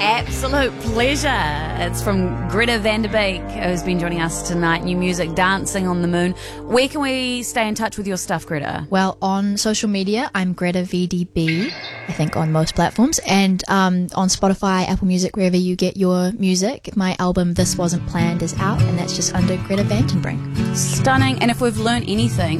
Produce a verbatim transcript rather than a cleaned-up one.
absolute pleasure. It's from Greta Van Der Beek, who's been joining us tonight. New music, Dancing on the Moon. Where can we stay in touch with your stuff, Greta? Well, on social media, I'm Greta V D B, I think on most platforms, and um, on Spotify, Apple Music, wherever you get your music. My album This Wasn't Planned is out, and that's just under Greta Vandenbrink. Stunning. And if we've learned anything,